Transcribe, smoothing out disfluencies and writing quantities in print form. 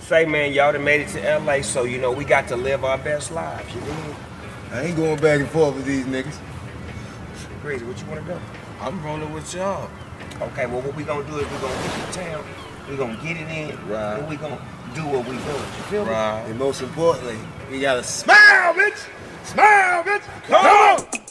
Say, man, y'all done made it to LA, so you know we got to live our best lives, you know? I ain't going back and forth with these niggas. Greasy, what you wanna do? I'm rolling with y'all. Okay, well, what we gonna do is we gonna get to town, we gonna get it in, right, and we gonna do what we do. You feel me? And most importantly, we gotta smile, bitch! Smile, bitch! Come on!